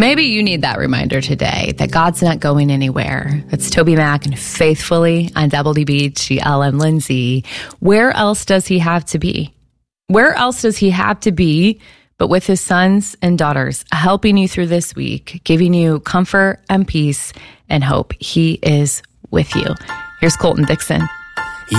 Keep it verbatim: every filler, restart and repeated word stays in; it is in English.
Maybe you need that reminder today that God's not going anywhere. That's Toby Mac and Faithfully on Double D B G L M Lindsay. Where else does he have to be? Where else does he have to be but with his sons and daughters, helping you through this week, giving you comfort and peace and hope? He is with you. Here's Colton Dixon.